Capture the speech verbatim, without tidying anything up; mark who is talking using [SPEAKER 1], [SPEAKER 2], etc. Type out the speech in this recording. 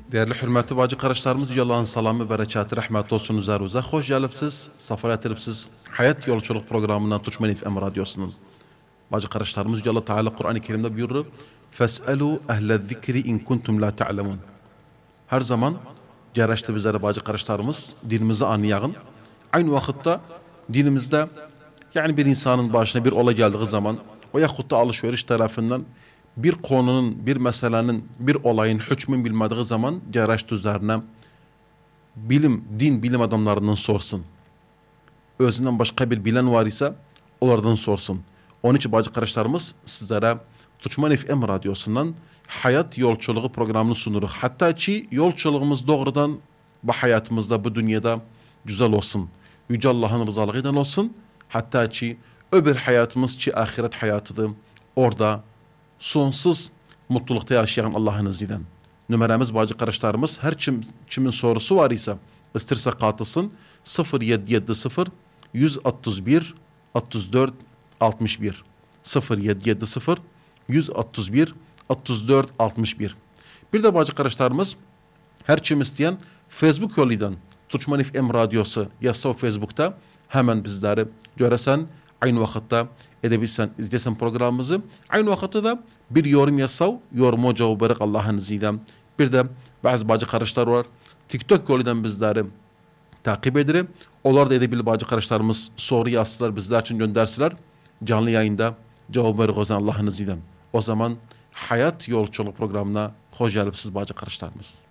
[SPEAKER 1] Değerli hürmetli bacı kardeşlerimiz, Allah'ın salamı, berekatı, rahmeti olsun üzerinize. Hoş geldiniz, safar ettiripsiz Hayat Yolculuk programından Tuçman F M Radyosu'nun. Bacı kardeşlerimiz, Allah Teala Kur'an-ı Kerim'de buyurur. Fes'elu ehle zikri in kuntum la ta'lemun. Her zaman gereçte bizlere bacı kardeşlerimiz dinimizi anlayalım. Aynı vakitte dinimizde yani bir insanın başına bir olay geldiği zaman o yahut da alışveriş tarafından bir konunun, bir meselenin, bir olayın hükmün bilmediği zaman gereç üzerine bilim, din bilim adamlarından sorsun. Özünden başka bir bilen var ise onlardan sorsun. Onun için bacı kardeşlerimiz sizlere Tuçman F M Radyosu'ndan Hayat Yolculuğu programını sunuruz. Hatta ki yolculuğumuz doğrudan bu hayatımızda, bu dünyada güzel olsun. Yüce Allah'ın rızalığıyla olsun. Hatta ki öbür hayatımız ki ahiret hayatıdır. Orada sonsuz mutlulukta yaşayan Allah'ın izniyle. Numaramız bacı kardeşlerimiz her kim, kimin sorusu var ise istirse katılsın sıfır yedi yedi sıfır yüz otuz bir otuz dört altmış bir sıfır yedi yedi sıfır yüz otuz bir otuz dört altmış bir. Bir de bacı kardeşlerimiz her kim isteyen Facebook yoluyla Tuçman F M Radyosu yazsa Facebook'ta hemen bizleri göresen aynı vakitte edebilsen, izlesen programımızı. Aynı vakitte de bir yorum yazsav, yorumu cevap vererek Allah'ın izniyle. Bir de bazı bacı kardeşler var. TikTok yolundan bizleri takip ederim. Onlar da edebilir bacı kardeşlerimiz soru yazsılar, bizler için göndersiler. Canlı yayında cevap vererek Allah'ın izniyle. O zaman Hayat Yolculuk programına hoş geldiniz bacı kardeşlerimiz.